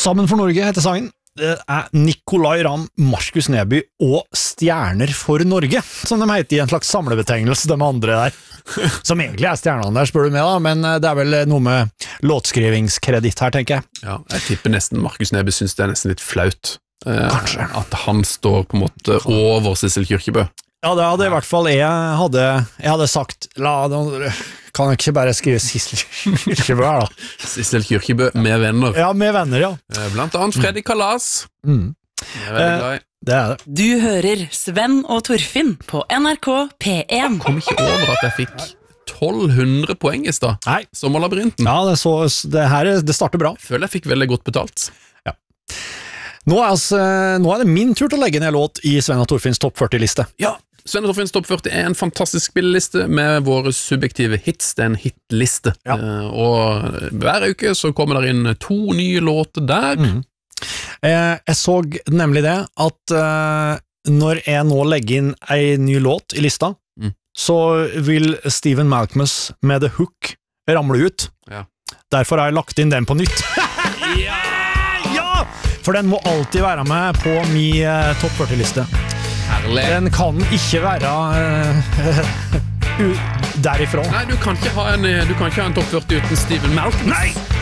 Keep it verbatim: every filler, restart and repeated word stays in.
Sammen for Norge heter sangen. Det er Nicolai Ramm, Markus Neby og Stjerner for Norge, som de heter i en slags samlebetegnelse, de andre der. Som egentlig er stjernene der, spør du med da, men det er vel noe med låtskrivingskreditt her, tenker jeg. Ja, jeg tipper nesten Markus Neby synes det er nesten litt flaut. Eh, Kanskje. At han står på en måte over Sissel Kyrkjebø. Ja, det hadde i hvert fall jeg hadde, jeg hadde sagt, la, kan jeg ikke bare skrive Sissel Kyrkjebø her da? Sissel Kyrkjebø med venner. Ja, med venner, ja. Eh, Blant annet Freddy Kalas. Mm. Jeg er veldig glad i. Det er det. Du hører Sven og Torfinn på N R K P en. Kom ikke over at jeg fikk tolv hundre poeng i sted. Nei. Sommerlabyrinten. Ja, det, så, det her det starter bra. Føler jeg fikk veldig godt betalt. Ja. Nå er, altså, nå er det min tur til å legge ned låt i Sven og Torfinns topp førti-liste. Ja, Sven og Torfinns topp førti er en fantastisk spilleliste med våre subjektive hits. Det er en hitliste. Ja. Eh, og hver uke så kommer der inn to nye låter der. Mm. Eh, jeg så nemlig det at eh, når jeg nå legger inn en ny låt i lista, Mm. så vil Stephen Malkmus med The Hook ramle ut. Ja. Derfor har jeg lagt inn den på nytt. Ja! Ja! For den må alltid være med på min eh, topp førti-liste. Herlig. Den kan ikke være eh, u- derifra. Nei, du kan ikke ha en, du kan ikke ha en topp førti uten Steven Malcolm. Nei!